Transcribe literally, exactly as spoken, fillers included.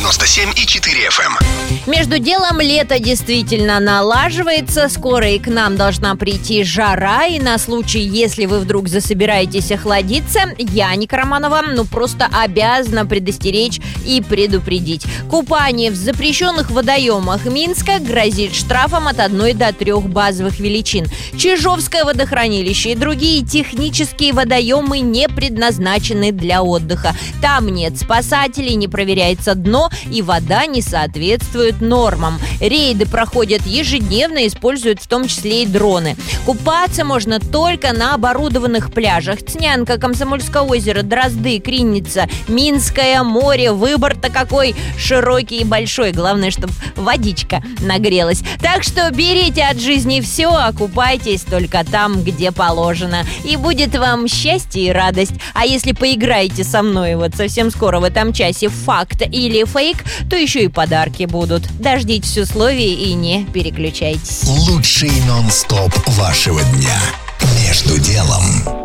девяносто семь и четыре эф эм. Между делом лето действительно налаживается. Скоро и к нам должна прийти жара. И на случай, если вы вдруг засобираетесь охладиться, я, Ника Романова, ну просто обязана предостеречь и предупредить. Купание в запрещенных водоемах Минска грозит штрафом от одной до трех базовых величин. Чижовское водохранилище и другие технические водоемы не предназначены для отдыха. Там нет спасателей, не проверяется дно и вода не соответствует нормам. Рейды проходят ежедневно, используют в том числе и дроны. Купаться можно только на оборудованных пляжах. Цнянка, Комсомольское озеро, Дрозды, Кринница, Минское море. Выбор-то какой широкий и большой. Главное, чтобы водичка нагрелась. Так что берите от жизни все, а купайтесь только там, где положено. И будет вам счастье и радость. А если поиграете со мной вот совсем скоро в этом часе «Факт» или «Фейк», то еще и подарки будут. Дождитесь условий и не переключайтесь. Лучший нон-стоп вашего дня. Между делом.